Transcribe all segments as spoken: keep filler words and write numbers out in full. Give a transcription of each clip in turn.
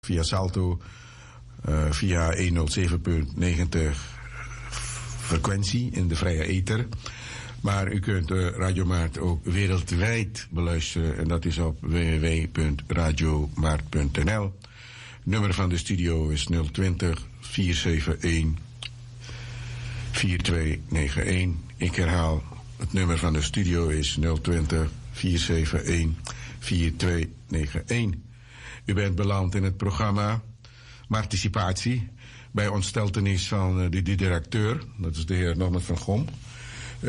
via Salto, uh, via honderdzeven komma negentig frequentie in de vrije ether. Maar u kunt uh, Radio Maart ook wereldwijd beluisteren en dat is op w w w punt radio maart punt n l. Nummer van de studio is nul twintig, vier zeven een, vier twee negen een. Ik herhaal, het nummer van de studio is nul twintig, vier zeven een, vier twee negen een. U bent beland in het programma Participatie bij ontsteltenis van de, de directeur, dat is de heer Norman van Gom. Uh,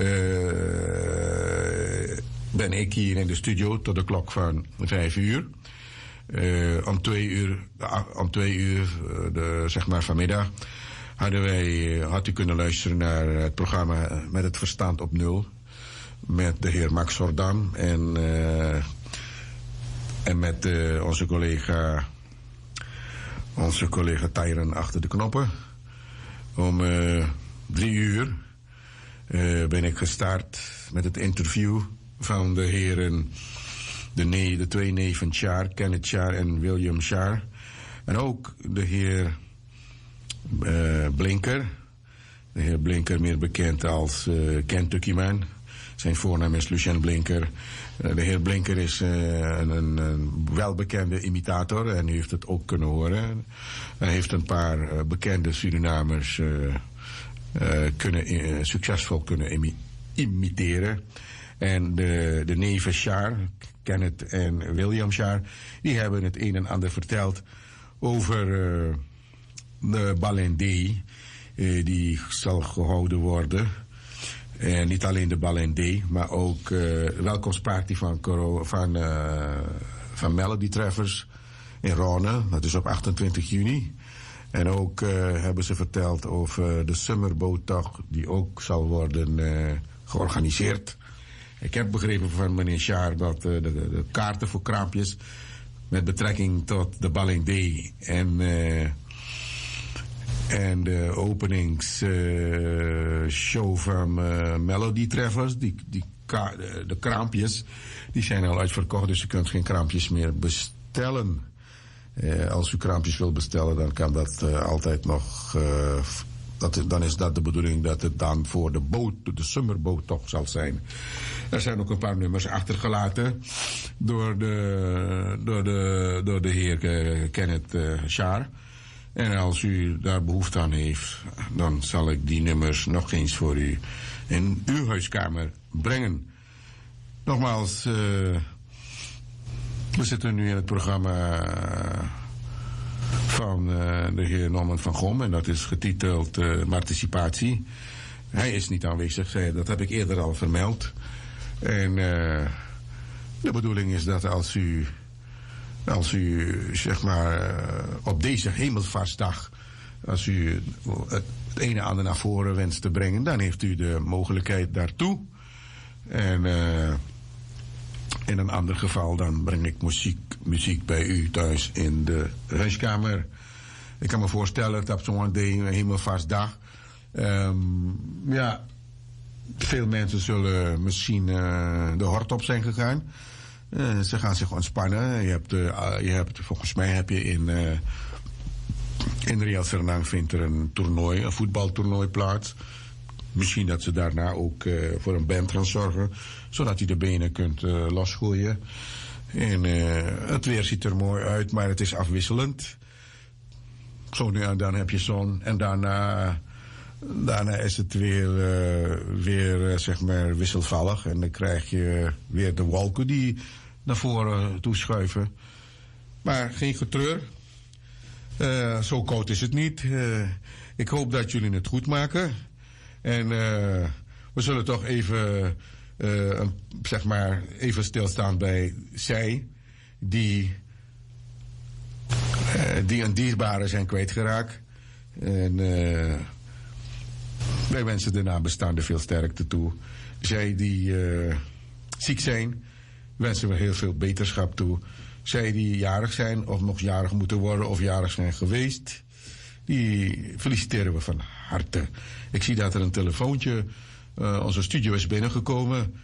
ben ik hier in de studio tot de klok van vijf uur. Uh, om twee uur, om twee uur de, zeg maar vanmiddag, hadden wij, had u kunnen luisteren naar het programma Met het Verstand op Nul. Met de heer Max Zordam en, uh, en met uh, onze collega, onze collega Tyron achter de knoppen. Om uh, drie uur uh, ben ik gestart met het interview van de heren, de, nee, de twee neven Char, Kenneth Char en William Char. En ook de heer uh, Blinker. De heer Blinker, meer bekend als uh, Kentucky Man. Zijn voornaam is Lucien Blinker. Uh, de heer Blinker is uh, een, een welbekende imitator en u heeft het ook kunnen horen. Hij heeft een paar uh, bekende Surinamers uh, uh, kunnen, uh, succesvol kunnen imi- imiteren. En de, de neven Char, Kenneth en William Char, die hebben het een en ander verteld over uh, de Balendé, uh, die zal gehouden worden. En niet alleen de Balendé, maar ook uh, de welkomstparty van, van, uh, van Melody Treffers in Rhône. Dat is op achtentwintig juni. En ook uh, hebben ze verteld over de Summerboottocht, die ook zal worden uh, georganiseerd. Ik heb begrepen van meneer Char dat uh, de, de kaarten voor kraampjes met betrekking tot de Balendé en, uh, en de openingsshow uh, van uh, Melody Treffers, die, die ka- de, de kraampjes, die zijn al uitverkocht, dus u kunt geen kraampjes meer bestellen. Uh, als u kraampjes wilt bestellen, dan kan dat uh, altijd nog... Uh, Dat, dan is dat de bedoeling dat het dan voor de boot, de summerboottocht zal zijn. Er zijn ook een paar nummers achtergelaten door de, door de, door de heer uh, Kenneth uh, Char. En als u daar behoefte aan heeft, dan zal ik die nummers nog eens voor u in uw huiskamer brengen. Nogmaals, uh, we zitten nu in het programma... Uh, van uh, de heer Norman van Gom en dat is getiteld uh, Participatie. Hij is niet aanwezig, dat heb ik eerder al vermeld. En uh, de bedoeling is dat als u, als u zeg maar uh, op deze hemelvaartsdag, als u het, het ene en ander naar voren wenst te brengen, dan heeft u de mogelijkheid daartoe. En uh, in een ander geval dan breng ik muziek, muziek bij u thuis in de huiskamer. Ik kan me voorstellen dat op zo'n hemelvaartsdag, um, ja, veel mensen zullen misschien uh, de hort op zijn gegaan. Uh, ze gaan zich ontspannen. Je hebt, uh, je hebt, volgens mij heb je in, uh, in Real Sernang vindt er een toernooi, een voetbaltoernooi plaats. Misschien dat ze daarna ook uh, voor een band gaan zorgen, zodat je de benen kunt uh, losgooien. En uh, het weer ziet er mooi uit, maar het is afwisselend. Zo nu en dan heb je zon en daarna, daarna is het weer, uh, weer uh, zeg maar wisselvallig. En dan krijg je weer de wolken die naar voren toeschuiven. Maar geen getreur. Uh, zo koud is het niet. Uh, ik hoop dat jullie het goed maken. En uh, we zullen toch even, uh, een, zeg maar, even stilstaan bij zij die, uh, die een dierbare zijn kwijtgeraakt. En uh, wij wensen de nabestaanden veel sterkte toe. Zij die uh, ziek zijn, wensen we heel veel beterschap toe. Zij die jarig zijn of nog jarig moeten worden of jarig zijn geweest, die feliciteren we van harte. Ik zie dat er een telefoontje uh, onze studio is binnengekomen.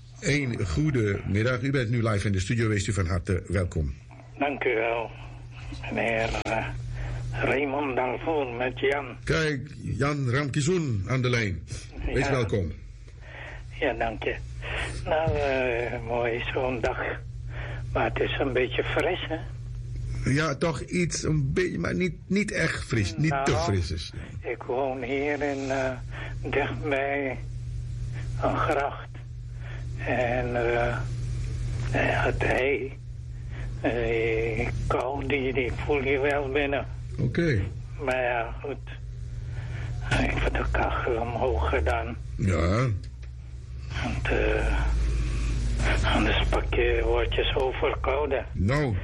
Een goede middag. U bent nu live in de studio. Wees u van harte welkom. Dank u wel. meneer uh, Raymond Dalvoor met Jan. Kijk, Jan Ramkizoen aan de lijn. Wees ja. welkom. Ja, dank je. Nou, uh, mooi zo'n dag. Maar het is een beetje fris, hè? Ja, toch iets, een beetje, maar niet, niet echt fris. Niet nou, te fris is. Ik woon hier in, uh, dichtbij een gracht. En uh, het hei, die kou, die, die voel je wel binnen. Oké. Okay. Maar ja, goed. Ik heb de kachel omhoog gedaan. Ja. Want, uh, anders pak je, word je zo verkouden. Nou.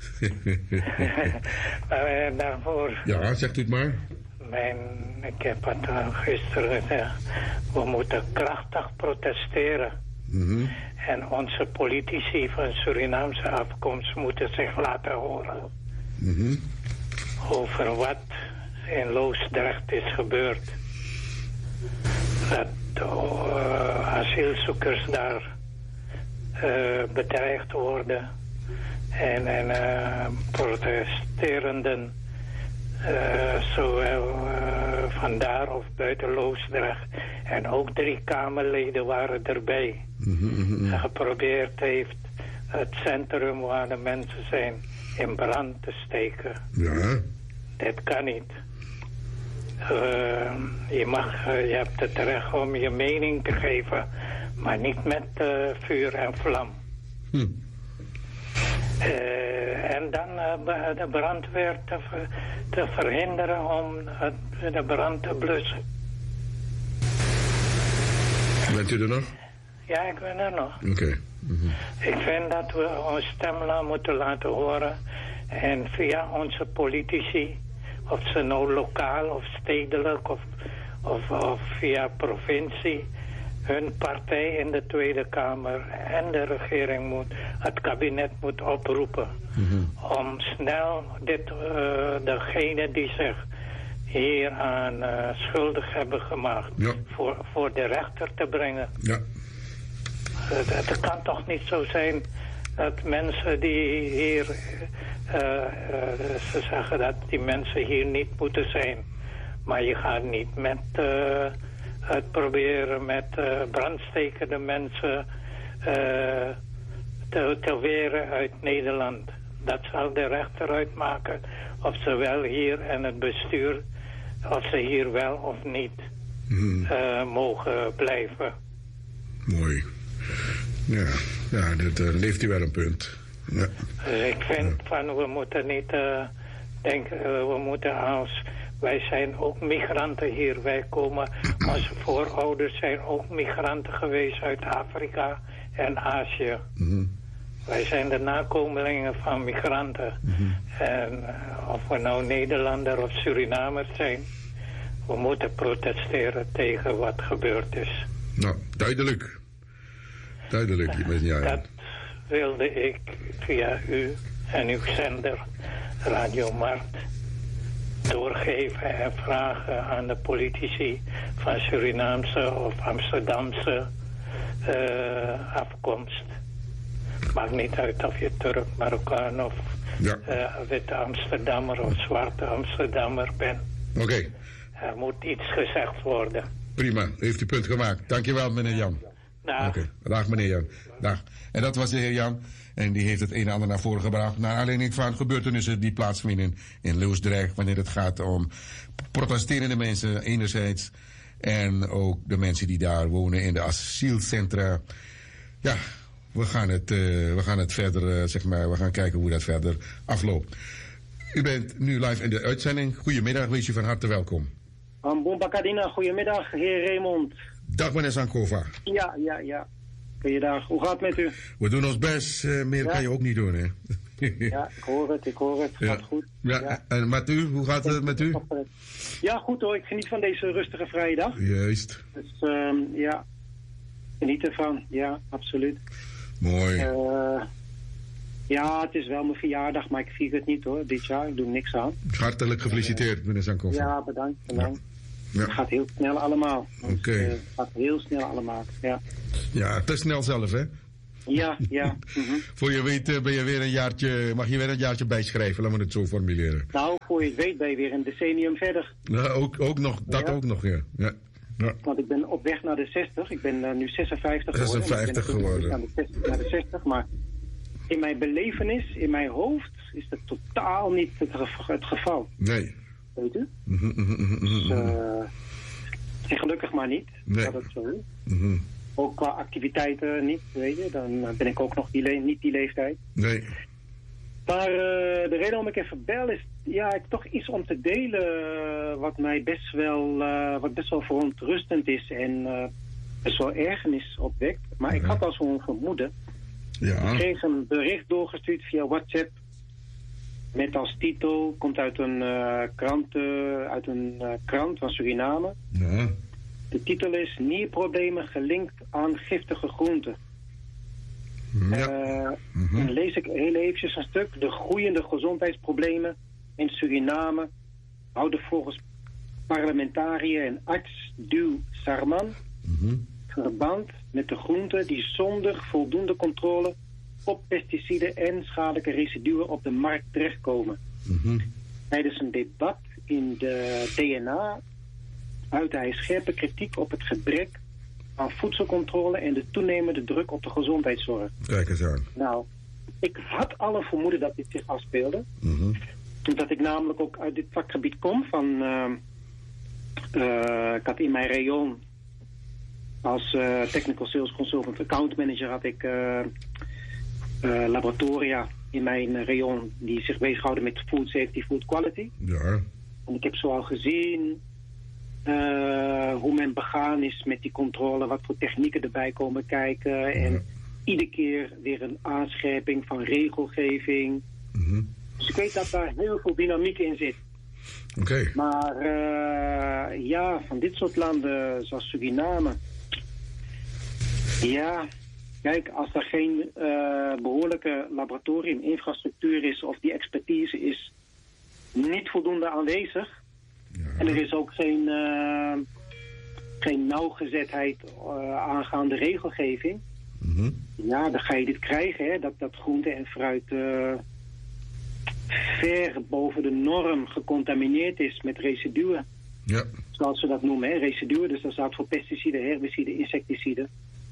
Maar daarvoor... Ja, zegt u het maar. Mijn, ik heb het uh, gisteren gezegd. We moeten krachtig protesteren. Mm-hmm. En onze politici van Surinaamse afkomst moeten zich laten horen. Mm-hmm. Over wat in Loosdrecht is gebeurd. Dat uh, asielzoekers daar uh, bedreigd worden. En, en uh, protesterenden, uh, zowel uh, vandaar of buiten Loosdrecht. En ook drie Kamerleden waren erbij. Mm-hmm. En geprobeerd heeft het centrum waar de mensen zijn in brand te steken. Ja. Dit kan niet. Uh, je, mag, uh, je hebt het recht om je mening te geven, maar niet met uh, vuur en vlam. Hm. Uh, en dan uh, de brandweer te, te verhinderen om het, de brand te blussen. Bent u er nog? Ja, ik ben er nog. Oké. Okay. Mm-hmm. Ik vind dat we ons stem moeten laten horen. En via onze politici, of ze nou lokaal of stedelijk of, of, of via provincie, hun partij in de Tweede Kamer en de regering moet, het kabinet moet oproepen. Mm-hmm. Om snel dit, uh, degene die zich hier aan uh, schuldig hebben gemaakt, ja. voor, voor de rechter te brengen. Ja. Het, het kan toch niet zo zijn dat mensen die hier, uh, uh, ze zeggen dat die mensen hier niet moeten zijn. Maar je gaat niet met uh, het proberen met uh, brandstekende mensen uh, te, te weren uit Nederland. Dat zal de rechter uitmaken of ze wel hier en het bestuur, of ze hier wel of niet mm. uh, mogen blijven. Mooi. Ja, ja dat uh, leeft u wel een punt. Ja. Dus ik vind ja. van we moeten niet uh, denken, uh, we moeten als, wij zijn ook migranten hier. Wij komen, onze voorouders zijn ook migranten geweest uit Afrika en Azië. Mm-hmm. Wij zijn de nakomelingen van migranten. Mm-hmm. En uh, of we nou Nederlander of Surinamers zijn, we moeten protesteren tegen wat gebeurd is. Nou, duidelijk. Duidelijk, ja. Dat wilde ik via u en uw zender Radio Markt doorgeven en vragen aan de politici van Surinaamse of Amsterdamse uh, afkomst. Maakt niet uit of je Turk, Marokkaan of ja. uh, witte Amsterdammer of zwarte Amsterdammer bent. Oké. Okay. Er moet iets gezegd worden. Prima, heeft u punt gemaakt. Dankjewel, meneer Jan. Dag. Oké, okay. Dag meneer Jan. Dag. En dat was de heer Jan. En die heeft het een en ander naar voren gebracht. Naar aanleiding van gebeurtenissen die plaatsvinden in Loosdrecht. Wanneer het gaat om protesterende mensen enerzijds. En ook de mensen die daar wonen in de asielcentra. Ja, we gaan het, uh, we gaan het verder, uh, zeg maar, we gaan kijken hoe dat verder afloopt. U bent nu live in de uitzending. Goedemiddag, wees u van harte welkom. Ambomba Kadina, goedemiddag, heer Raymond. Dag meneer Sankova. Ja, ja, ja. Goeiedag. Hoe gaat het met u? We doen ons best. Uh, meer ja. kan je ook niet doen, hè? Ja, ik hoor het, ik hoor het. Gaat ja. goed. Ja. ja, en met u? Hoe gaat het met u? Ja, goed hoor. Ik geniet van deze rustige vrije dag. Juist. Dus um, ja, geniet ervan. Ja, absoluut. Mooi. Uh, ja, het is wel mijn verjaardag, maar ik vier het niet hoor, dit jaar. Ik doe niks aan. Hartelijk gefeliciteerd, meneer Sankova. Ja, bedankt. bedankt. Ja. Ja. Het gaat heel snel allemaal. Oké. Okay. Uh, het gaat heel snel allemaal, ja. Ja, te snel zelf, hè? Ja, ja. Mm-hmm. Voor je weet uh, ben je weer een jaartje, mag je weer een jaartje bijschrijven, laten we het zo formuleren. Nou, voor je het weet ben je weer een decennium verder. Nou, ook, ook nog, dat ja. ook nog, ja. ja. ja. Want ik ben op weg naar de zestig. Ik ben uh, nu zesenvijftig geworden. zesenvijftig geworden. Naar de, zestig, naar de zestig, maar in mijn belevenis, in mijn hoofd, is dat totaal niet het, het geval. Nee. Weet je? Mm-hmm, mm-hmm, dus, uh, en gelukkig maar niet, nee. dat het zo is. Mm-hmm. Ook qua activiteiten niet, weet je. Dan ben ik ook nog die le- niet die leeftijd. Nee. Maar uh, de reden waarom ik even bel is, ja, ik toch iets om te delen uh, wat mij best wel, uh, wat best wel verontrustend is en uh, best wel ergernis opwekt. Maar ik had al zo'n vermoeden. Ja. Ik kreeg een bericht doorgestuurd via WhatsApp met als titel, komt uit een uh, krant, uh, uit een uh, krant van Suriname. Ja. De titel is Nierproblemen gelinkt aan giftige groenten. Ja. Uh, mm-hmm. Dan lees ik heel eventjes een stuk. De groeiende gezondheidsproblemen in Suriname houden volgens parlementariër en arts Duw Sarman mm-hmm. verband met de groenten die zonder voldoende controle op pesticiden en schadelijke residuen op de markt terechtkomen. Mm-hmm. Tijdens een debat in de D N A uitte hij scherpe kritiek op het gebrek aan voedselcontrole en de toenemende druk op de gezondheidszorg. Kijk eens aan. Nou, ik had al een vermoeden dat dit zich afspeelde. Mm-hmm. Omdat ik namelijk ook uit dit vakgebied kom van... Uh, uh, ik had in mijn rayon als uh, technical sales consultant account manager had ik uh, uh, laboratoria in mijn rayon die zich bezighouden met food safety, food quality. Ja. En ik heb zoal gezien uh, hoe men begaan is met die controle, wat voor technieken erbij komen kijken. En ja. iedere keer weer een aanscherping van regelgeving. Mm-hmm. Dus ik weet dat daar heel veel dynamiek in zit. Oké. Okay. Maar uh, ja, van dit soort landen zoals Suriname. Ja, kijk, als er geen uh, behoorlijke laboratoriuminfrastructuur is of die expertise is niet voldoende aanwezig. Ja. En er is ook geen, uh, geen nauwgezetheid uh, aangaande regelgeving. Mm-hmm. Ja, dan ga je dit krijgen, hè, dat, dat groente en fruit uh, ver boven de norm gecontamineerd is met residuen. Ja. Zoals ze dat noemen, hè, residuen. Dus dat staat voor pesticiden, herbiciden, insecticiden.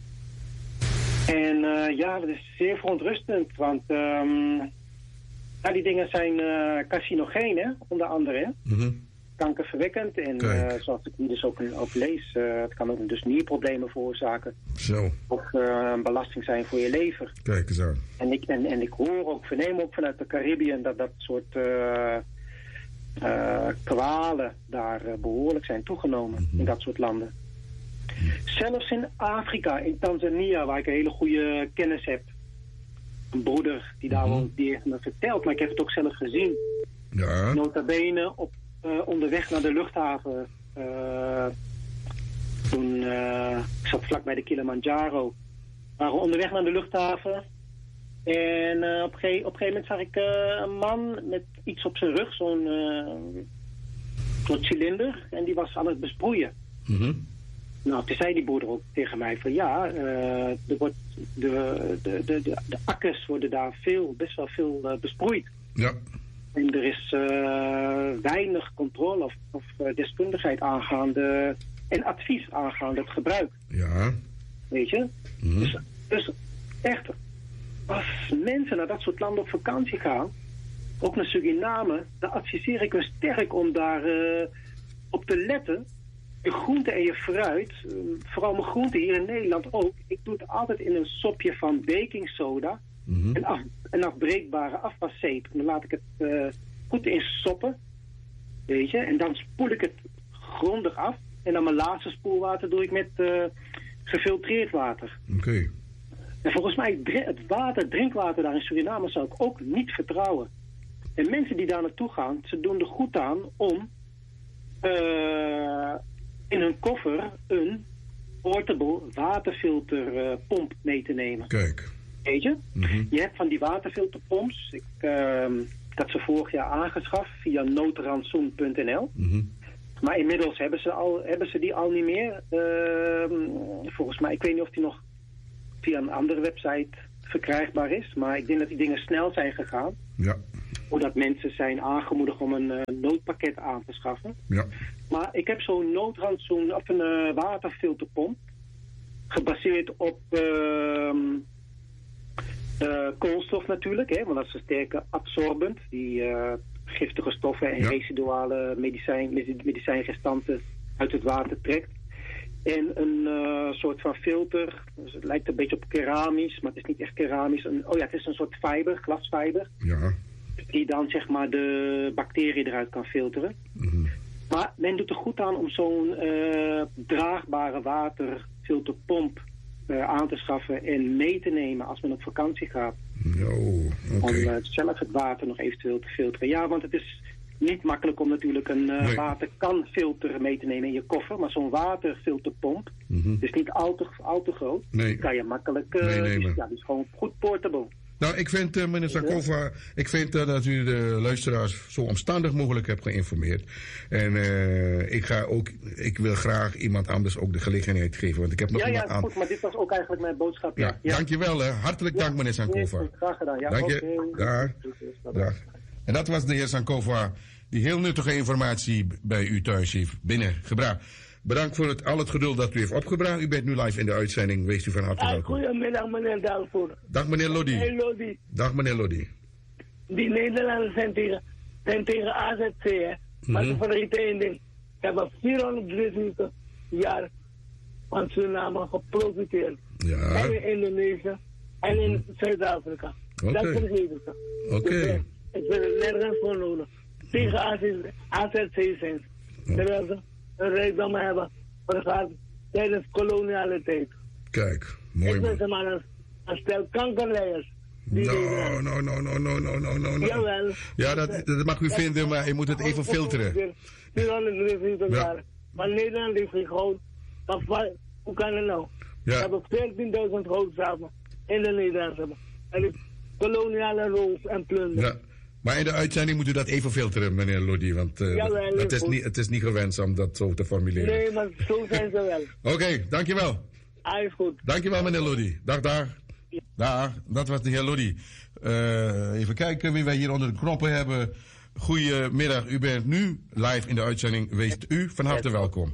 En uh, ja, dat is zeer verontrustend, want um, ja, die dingen zijn uh, carcinogeen, hè, onder andere. Hè? Mm-hmm. Kankerverwekkend. En uh, zoals ik hier dus ook, ook lees, uh, het kan ook dus nierproblemen veroorzaken. Zo. Of uh, een belasting zijn voor je lever. Kijk eens aan. En ik, en, en ik hoor ook, verneem ook vanuit de Caribiën dat dat soort uh, uh, kwalen daar uh, behoorlijk zijn toegenomen mm-hmm. in dat soort landen. Zelfs in Afrika, in Tanzania, waar ik een hele goede kennis heb. Een broeder die daar mm-hmm. woont, die heeft me verteld, maar ik heb het ook zelf gezien. Ja. Nota bene op, uh, onderweg naar de luchthaven. Uh, toen, uh, ik zat vlak bij de Kilimanjaro. We waren onderweg naar de luchthaven. En uh, op, ge- op een gegeven moment zag ik uh, een man met iets op zijn rug, zo'n uh, soort cilinder. En die was aan het besproeien. Mm-hmm. Nou, toen zei die boerder ook tegen mij van ja, uh, er wordt de, de, de, de, de akkers worden daar veel, best wel veel uh, besproeid. Ja. En er is uh, weinig controle of, of uh, deskundigheid aangaande en advies aangaande het gebruik. Ja. Weet je? Mm-hmm. Dus, dus echt, als mensen naar dat soort landen op vakantie gaan, ook naar Suriname, dan adviseer ik hun sterk om daar uh, op te letten. Je groente en je fruit, vooral mijn groente hier in Nederland ook. Ik doe het altijd in een sopje van baking soda. Mm-hmm. En af, een afbreekbare afwaszeep. Dan laat ik het uh, goed in soppen. Weet je. En dan spoel ik het grondig af. En dan mijn laatste spoelwater doe ik met uh, gefiltreerd water. Oké. Okay. En volgens mij het water, drinkwater daar in Suriname zou ik ook niet vertrouwen. En mensen die daar naartoe gaan, ze doen er goed aan om Uh, in hun koffer een portable waterfilterpomp uh, mee te nemen. Kijk. Weet je? Mm-hmm. Je hebt van die waterfilterpomps. Ik, uh, ik had ze vorig jaar aangeschaft via noodrantsoen punt n l. Mm-hmm. Maar inmiddels hebben ze, al, hebben ze die al niet meer. Uh, volgens mij, ik weet niet of die nog via een andere website verkrijgbaar is. Maar ik denk dat die dingen snel zijn gegaan. Ja. Omdat mensen zijn aangemoedigd om een uh, noodpakket aan te schaffen. Ja. Maar ik heb zo'n noodrandzoen of een uh, waterfilterpomp. Gebaseerd op uh, uh, koolstof natuurlijk. Hè, want dat is een sterke absorbent. Die uh, giftige stoffen en ja. residuale medicijn, medicijnrestanten uit het water trekt. En een uh, soort van filter. Dus het lijkt een beetje op keramisch, maar het is niet echt keramisch. Een, oh ja, het is een soort fiber, glasfiber. Ja. Die dan zeg maar de bacteriën eruit kan filteren. Mm-hmm. Maar men doet er goed aan om zo'n uh, draagbare waterfilterpomp uh, aan te schaffen en mee te nemen als men op vakantie gaat. Oh, okay. Om uh, zelf het water nog eventueel te filteren. Ja, want het is niet makkelijk om natuurlijk een uh, nee. waterkanfilter mee te nemen in je koffer. Maar zo'n waterfilterpomp mm-hmm. is niet al te, al te groot. Nee. Die kan je makkelijk... Uh, meenemen. Dus, ja, die is gewoon goed portable. Nou, ik vind, uh, meneer Sankova, ik vind uh, dat u de luisteraars zo omstandig mogelijk hebt geïnformeerd. En uh, ik ga ook, ik wil graag iemand anders ook de gelegenheid geven, want ik heb nog ja, iemand ja, aan. Goed, maar dit was ook eigenlijk mijn boodschap. Ja, ja, ja. Dankjewel, hè. Hartelijk ja, dank, meneer Sankova. Nee, graag gedaan. Ja, dank je. Okay. Dag. Dag. En dat was de heer Sankova, die heel nuttige informatie bij u thuis heeft binnengebracht. Bedankt voor het, al het geduld dat u heeft opgebracht. U bent nu live in de uitzending. Wees u van harte welkom. Goedemiddag, meneer Dalvoer. Dag, meneer Lodi. Hey, Lodi. Dag, meneer Lodi. Die Nederlanders zijn tegen, zijn tegen A Z C, hè. Mm-hmm. Maar ze vergeten één ding. Ze hebben vierhonderdvijftig jaar van Suriname geprofiteerd. Ja. En in Indonesië en in mm-hmm. Zuid-Afrika. Okay. Dat vergeten ze. Oké. Okay. Dus, ik wil het nergens voor nodig. Tegen A Z C zijn ze. Terwijl ze een rijkdom hebben vergaard tijdens koloniale tijd. Kijk, mooi. Ik ben ze maar een, een stel kankerleiders. No, no, no, no, no, no, no, no. Jawel. Ja, dat, dat mag u dat, vinden, maar je moet het even filteren. vierhonderdvijftig jaar. Maar Nederland heeft geen goud. Hoe kan het nou? We ja. hebben veertienduizend goudstaven in de Nederlandse. En die koloniale roos en plunder. Ja. Maar in de uitzending moet u dat even filteren, meneer Lodi, want uh, ja, wel, dat is niet, het is niet gewenst om dat zo te formuleren. Nee, maar zo zijn ze wel. Oké, okay, dankjewel. Ah, is goed. Dankjewel, meneer Lodi. Dag, dag. Ja. Dag, dat was de heer Lodi. Uh, even kijken wie wij hier onder de knoppen hebben. Goedemiddag, u bent nu live in de uitzending. Wees u van harte welkom.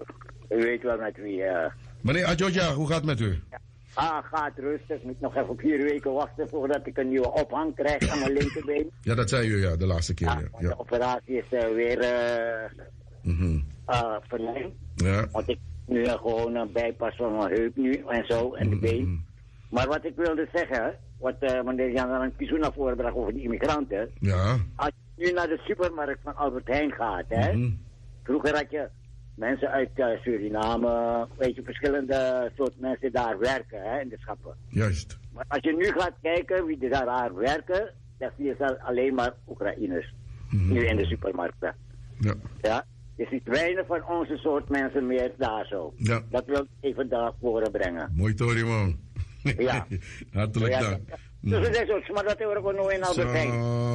U weet wel met wie... Uh... Meneer Adjoja, hoe gaat het met u? Ja. Ah, gaat rustig. Ik moet nog even vier weken wachten voordat ik een nieuwe ophang krijg aan mijn linkerbeen. Ja, dat zei u ja, de laatste keer. Ja, ja. De operatie is uh, weer uh, mm-hmm. uh, verlengd. Ja. Want ik nu uh, gewoon een bijpas van mijn heup nu en zo en mm-hmm. de been. Maar wat ik wilde zeggen, wat uh, meneer Jan aan Kizuna voorbracht over die immigranten. Ja. Als je nu naar de supermarkt van Albert Heijn gaat, hè. Mm-hmm. Vroeger had je mensen uit uh, Suriname, weet je, verschillende soort mensen daar werken, hè, in de schappen. Juist. Maar als je nu gaat kijken wie er daar werken, dan zie je alleen maar Oekraïners. Mm-hmm. Nu in de supermarkten. Ja. Ja. Je ziet weinig van onze soort mensen meer daar zo. Ja. Dat wil ik even naar voren brengen. Mooi Tori, man. Ja. Hartelijk ja, dank. Dus het is ook, maar dat hoor ik ook nog in Albert Heijn.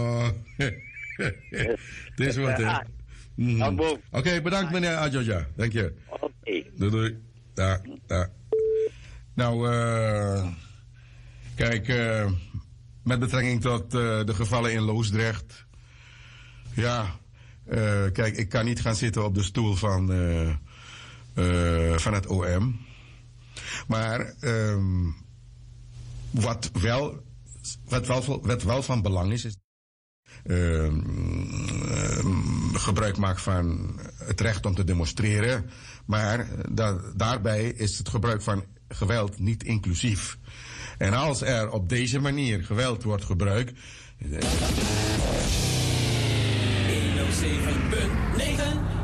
Het is wat, hè. Mm-hmm. Oké, okay, bedankt meneer Adjoja. Dank je. Oké. Okay. Doei doei. Ja, ja. Nou, uh, kijk, uh, met betrekking tot uh, de gevallen in Loosdrecht. Ja, uh, kijk, ik kan niet gaan zitten op de stoel van, uh, uh, van het O M. Maar um, wat, wel, wat, wel, wat wel van belang is, is Uh, uh, gebruik maakt van het recht om te demonstreren. Maar da- daarbij is het gebruik van geweld niet inclusief. En als er op deze manier geweld wordt gebruikt. honderdzeven punt negen